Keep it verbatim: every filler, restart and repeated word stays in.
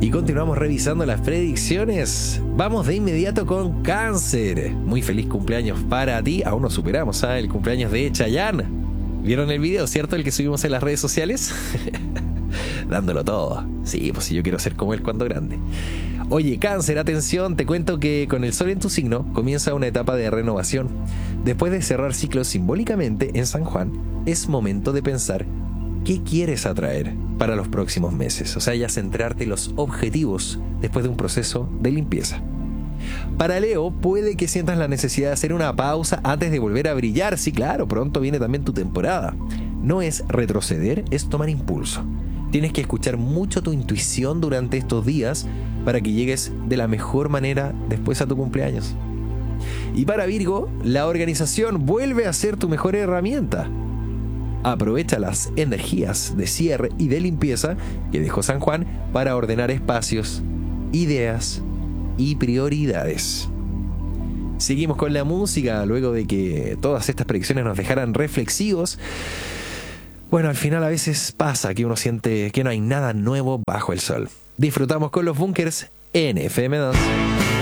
Y continuamos revisando las predicciones. Vamos de inmediato con Cáncer. Muy feliz cumpleaños para ti. Aún no superamos, ¿sabes? El cumpleaños de Chayanne. ¿Vieron el video, cierto? El que subimos en las redes sociales. Dándolo todo. Sí, pues si yo quiero ser como él cuando grande. Oye, Cáncer, atención, te cuento que con el sol en tu signo comienza una etapa de renovación. Después de cerrar ciclos simbólicamente en San Juan, es momento de pensar qué quieres atraer para los próximos meses. O sea, ya centrarte en los objetivos después de un proceso de limpieza. Para Leo, puede que sientas la necesidad de hacer una pausa antes de volver a brillar. Sí, claro, pronto viene también tu temporada. No es retroceder, es tomar impulso. Tienes que escuchar mucho tu intuición durante estos días para que llegues de la mejor manera después a tu cumpleaños. Y para Virgo, la organización vuelve a ser tu mejor herramienta. Aprovecha las energías de cierre y de limpieza que dejó San Juan para ordenar espacios, ideas y prioridades. Seguimos con la música luego de que todas estas predicciones nos dejaran reflexivos. Bueno, al final a veces pasa que uno siente que no hay nada nuevo bajo el sol. Disfrutamos con los Bunkers en F M dos.